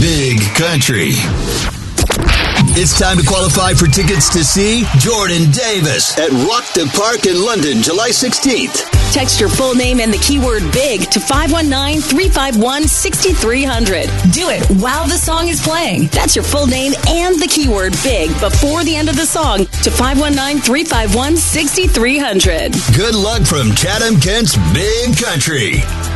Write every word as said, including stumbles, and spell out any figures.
Big Country. It's time to qualify for tickets to see Jordan Davis at Rock the Park in London, July sixteenth. Text your full name and the keyword BIG to five one nine, three five one, six three zero zero. Do it while the song is playing. That's your full name and the keyword BIG before the end of the song to five one nine, three five one, six three zero zero. Good luck from Chatham, Kent's Big Country.